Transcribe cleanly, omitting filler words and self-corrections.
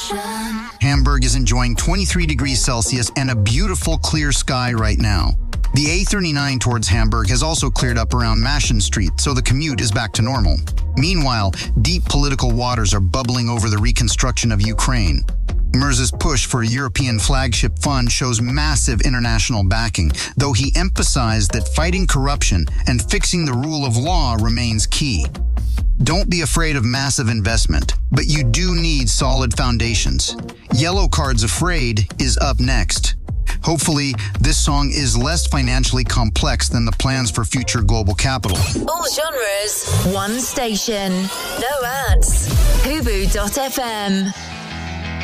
Hamburg is enjoying 23 degrees Celsius and a beautiful clear sky right now. The A39 towards Hamburg has also cleared up around Maschen Street, so the commute is back to normal. Meanwhile, deep political waters are bubbling over the reconstruction of Ukraine. Merz's push for a European flagship fund shows massive international backing, though he emphasized that fighting corruption and fixing the rule of law remains key. Don't be afraid of massive investment, but you do need solid foundations. Yellow Card's Afraid is up next. Hopefully, this song is less financially complex than the plans for future global capital. All genres, one station, no ads. Hubu.fm.